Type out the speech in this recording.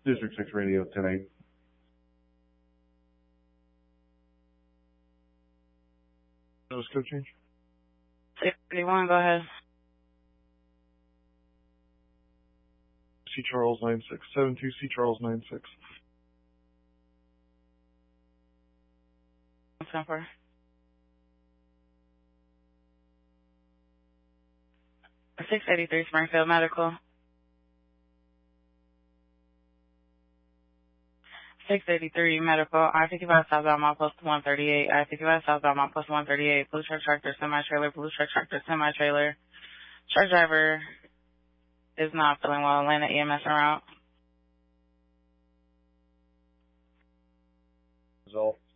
District 6 Radio tonight. Nose code change? 631, go ahead. C. Charles 9672, C. Charles 96. What's that for? 683 Springfield Medical. 683 Medical. I-55 southbound mile post 138. I-55 southbound mile post 138. Blue truck tractor semi-trailer. Blue truck tractor semi-trailer. Truck driver is not feeling well. Atlanta EMS around. Result.